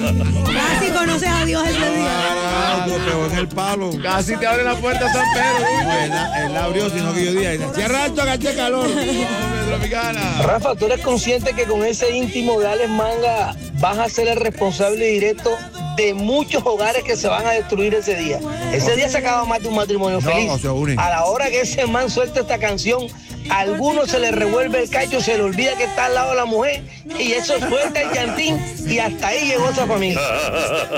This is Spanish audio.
Casi conoces a Dios ese día. Lo pegó en el palo. Casi te abre la puerta San Pedro. Él la abrió, sino que yo dije, cierra esto que hace calor. Tropicana. Rafa, ¿tú eres consciente que con ese íntimo de Alex Manga vas a ser el responsable directo de muchos hogares que se van a destruir ese día? Ese día se acaba más de un matrimonio feliz. No, se unen. A la hora que ese man suelta esta canción, a algunos se le revuelve el cacho, se le olvida que está al lado de la mujer y eso suelta el llantín y hasta ahí llegó esa familia.